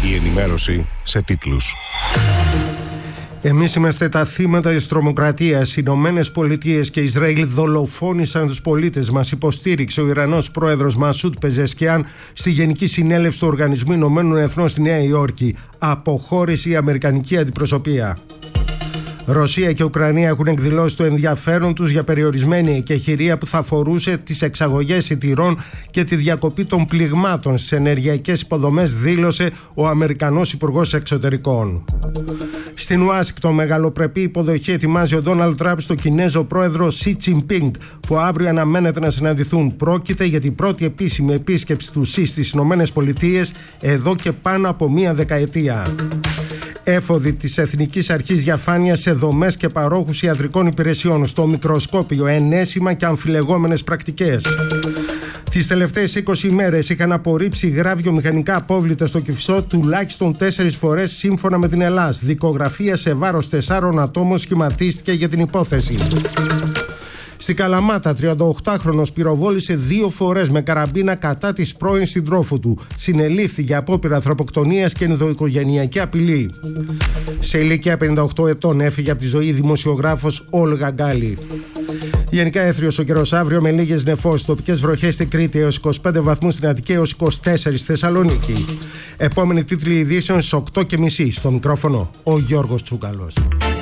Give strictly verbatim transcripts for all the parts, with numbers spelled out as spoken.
Η ενημέρωση σε τίτλους. Εμείς είμαστε τα θύματα της τρομοκρατίας. Οι Ηνωμένες Πολιτείες και Ισραήλ δολοφόνησαν τους πολίτες μας, υποστήριξε ο Ιρανός πρόεδρος Μασούντ Πεζεσκιάν στη Γενική Συνέλευση του Οργανισμού Ηνωμένων Εθνών στη Νέα Υόρκη. Αποχώρησε η Αμερικανική αντιπροσωπεία. Ρωσία και Ουκρανία έχουν εκδηλώσει το ενδιαφέρον τους για περιορισμένη εκεχηρία που θα αφορούσε τις εξαγωγές σιτηρών και τη διακοπή των πληγμάτων στις ενεργειακές υποδομές, δήλωσε ο Αμερικανός Υπουργός Εξωτερικών. Στην Ουάσιγκτον, μεγαλοπρεπή υποδοχή ετοιμάζει ο Ντόναλντ Τραμπ στο Κινέζο πρόεδρο Σι Τζινπίνγκ, που αύριο αναμένεται να συναντηθούν. Πρόκειται για την πρώτη επίσημη επίσκεψη του Σι στις Ηνωμένες Πολιτείες εδώ και πάνω από μία δεκαετία. Έφοδοι της Εθνικής Αρχής Διαφάνειας σε δομές και παρόχους ιατρικών υπηρεσιών, στο μικροσκόπιο, ενέσιμα και αμφιλεγόμενες πρακτικές. Τις τελευταίες είκοσι ημέρες είχαν απορρίψει υγρά βιομηχανικά απόβλητα στο Κηφισό τουλάχιστον τέσσερις φορές, σύμφωνα με την ΕΛΑΣ. Δικογραφία σε βάρος τεσσάρων ατόμων σχηματίστηκε για την υπόθεση. Στην Καλαμάτα, τριανταοκτάχρονος πυροβόλησε δύο φορές με καραμπίνα κατά της πρώην συντρόφου του. Συνελήφθη για απόπειρα ανθρωποκτονίας και ενδοοικογενειακή απειλή. Σε ηλικία πενήντα οκτώ ετών έφυγε από τη ζωή η δημοσιογράφος Όλγα Γκάλι. Γενικά έθριος ο καιρός αύριο με λίγες νεφώσεις, τοπικές βροχές στην Κρήτη έως είκοσι πέντε βαθμούς, στην Αττική έως είκοσι τέσσερα στη Θεσσαλονίκη. Επόμενη τίτλη ειδήσεων στις οκτώ και μισή. Στο μικρόφωνο ο Γιώργος Τσούκαλος.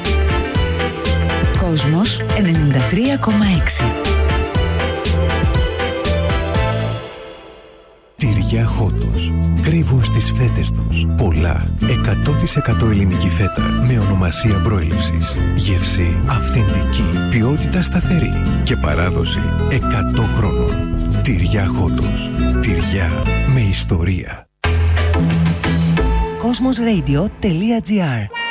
Κόσμος ενενήντα τρία κόμμα έξι. Τυριά Χότος. Κρύβουν στις φέτες τους πολλά εκατό τοις εκατό ελληνική φέτα με ονομασία προέλευσης. Γεύση αυθεντική, ποιότητα σταθερή και παράδοση εκατό χρόνων. Τυριά Χότος. Τυριά με ιστορία. κοσμos radio τελεία τζι άρ